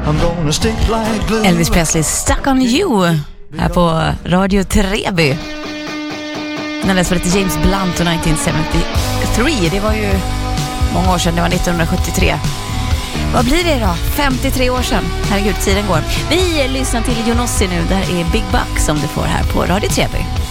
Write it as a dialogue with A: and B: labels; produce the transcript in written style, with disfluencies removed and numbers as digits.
A: Elvis Presley, Stuck on You, här på Radio Treby. Den läste för lite James Blunt och 1973. Det var ju många år sedan, det var 1973. Vad blir det då? 53 år sedan. Herregud, tiden går. Vi lyssnar till Jonossi nu. Där är Big Buck som du får här på Radio Treby.